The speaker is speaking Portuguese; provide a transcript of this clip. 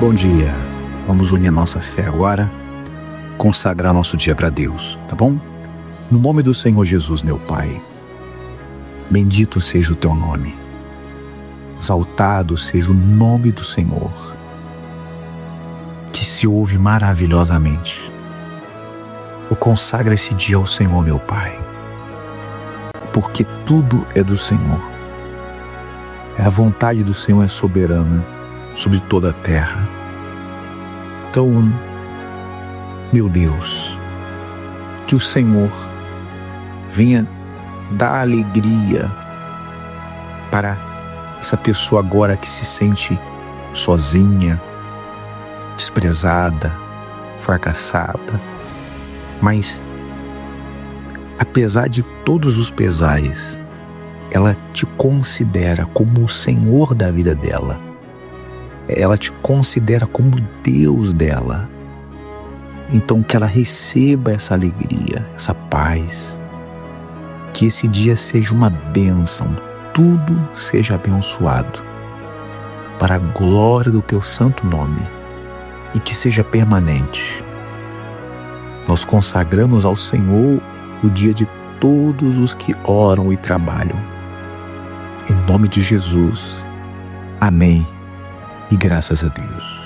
Bom dia. Vamos unir a nossa fé agora, consagrar nosso dia para Deus, tá bom? No nome do Senhor Jesus, meu Pai, bendito seja o teu nome, exaltado seja o nome do Senhor, que se ouve maravilhosamente. Eu consagro esse dia ao Senhor, meu Pai, porque tudo é do Senhor. A vontade do Senhor é soberana sobre toda a terra. Então, meu Deus, que o Senhor venha dar alegria para essa pessoa agora que se sente sozinha, desprezada, fracassada. Mas, apesar de todos os pesares, ela te considera como o Senhor da vida dela. Ela te considera como Deus dela. Então que ela receba essa alegria, essa paz. Que esse dia seja uma bênção, tudo seja abençoado, para a glória do teu santo nome, e que seja permanente. Nós consagramos ao Senhor o dia de todos os que oram e trabalham. Em nome de Jesus. Amém. E graças a Deus.